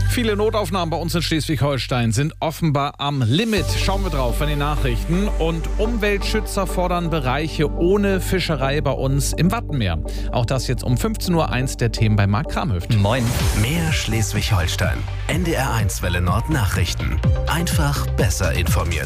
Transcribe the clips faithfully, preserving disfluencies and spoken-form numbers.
Viele Notaufnahmen bei uns in Schleswig-Holstein sind offenbar am Limit. Schauen wir drauf in den Nachrichten. Und Umweltschützer fordern Bereiche ohne Fischerei bei uns im Wattenmeer. Auch das jetzt um fünfzehn Uhr eins der Themen bei Marc Kramhöft. Moin. Mehr Schleswig-Holstein. N D R eins Welle Nord Nachrichten. Einfach besser informiert.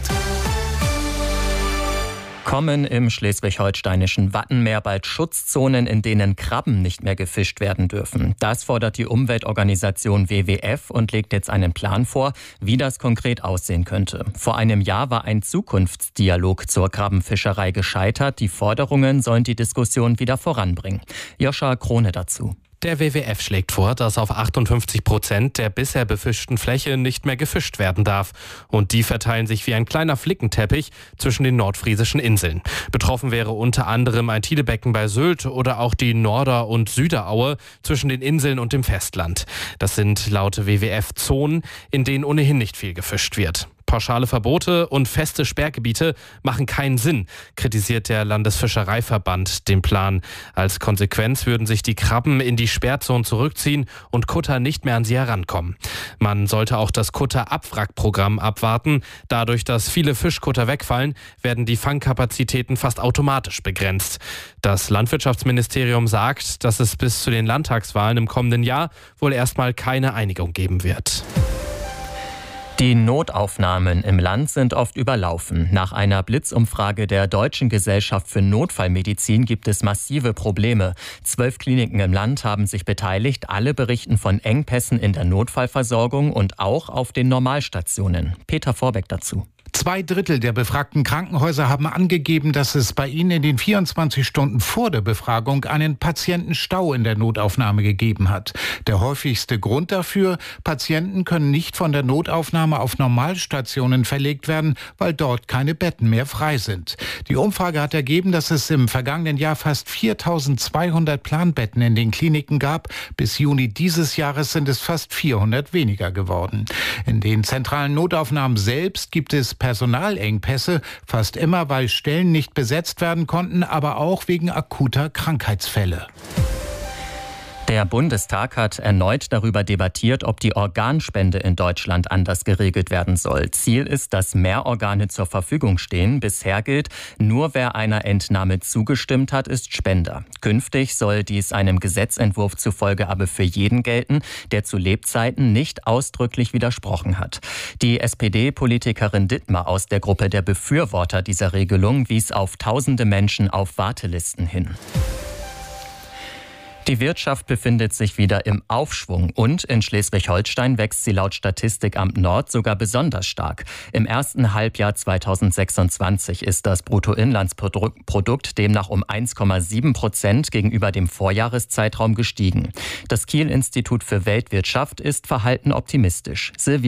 Kommen im schleswig-holsteinischen Wattenmeer bald Schutzzonen, in denen Krabben nicht mehr gefischt werden dürfen. Das fordert die Umweltorganisation W W F und legt jetzt einen Plan vor, wie das konkret aussehen könnte. Vor einem Jahr war ein Zukunftsdialog zur Krabbenfischerei gescheitert. Die Forderungen sollen die Diskussion wieder voranbringen. Joscha Krone dazu. Der W W F schlägt vor, dass auf achtundfünfzig Prozent der bisher befischten Fläche nicht mehr gefischt werden darf. Und die verteilen sich wie ein kleiner Flickenteppich zwischen den nordfriesischen Inseln. Betroffen wäre unter anderem ein Tidebecken bei Sylt oder auch die Norder- und Süderaue zwischen den Inseln und dem Festland. Das sind laut W W F Zonen, in denen ohnehin nicht viel gefischt wird. Pauschale Verbote und feste Sperrgebiete machen keinen Sinn, kritisiert der Landesfischereiverband den Plan. Als Konsequenz würden sich die Krabben in die Sperrzonen zurückziehen und Kutter nicht mehr an sie herankommen. Man sollte auch das Kutter-Abwrackprogramm abwarten. Dadurch, dass viele Fischkutter wegfallen, werden die Fangkapazitäten fast automatisch begrenzt. Das Landwirtschaftsministerium sagt, dass es bis zu den Landtagswahlen im kommenden Jahr wohl erstmal keine Einigung geben wird. Die Notaufnahmen im Land sind oft überlaufen. Nach einer Blitzumfrage der Deutschen Gesellschaft für Notfallmedizin gibt es massive Probleme. Zwölf Kliniken im Land haben sich beteiligt. Alle berichten von Engpässen in der Notfallversorgung und auch auf den Normalstationen. Peter Vorbeck dazu. Zwei Drittel der befragten Krankenhäuser haben angegeben, dass es bei ihnen in den vierundzwanzig Stunden vor der Befragung einen Patientenstau in der Notaufnahme gegeben hat. Der häufigste Grund dafür: Patienten können nicht von der Notaufnahme auf Normalstationen verlegt werden, weil dort keine Betten mehr frei sind. Die Umfrage hat ergeben, dass es im vergangenen Jahr fast viertausendzweihundert Planbetten in den Kliniken gab. Bis Juni dieses Jahres sind es fast vierhundert weniger geworden. In den zentralen Notaufnahmen selbst gibt es Personalengpässe, fast immer, weil Stellen nicht besetzt werden konnten, aber auch wegen akuter Krankheitsfälle. Der Bundestag hat erneut darüber debattiert, ob die Organspende in Deutschland anders geregelt werden soll. Ziel ist, dass mehr Organe zur Verfügung stehen. Bisher gilt, nur wer einer Entnahme zugestimmt hat, ist Spender. Künftig soll dies einem Gesetzentwurf zufolge aber für jeden gelten, der zu Lebzeiten nicht ausdrücklich widersprochen hat. Die S P D-Politikerin Dittmar aus der Gruppe der Befürworter dieser Regelung wies auf tausende Menschen auf Wartelisten hin. Die Wirtschaft befindet sich wieder im Aufschwung und in Schleswig-Holstein wächst sie laut Statistikamt Nord sogar besonders stark. Im ersten Halbjahr zweitausendsechsundzwanzig ist das Bruttoinlandsprodukt demnach um eins Komma sieben Prozent gegenüber dem Vorjahreszeitraum gestiegen. Das Kiel-Institut für Weltwirtschaft ist verhalten optimistisch. Silvia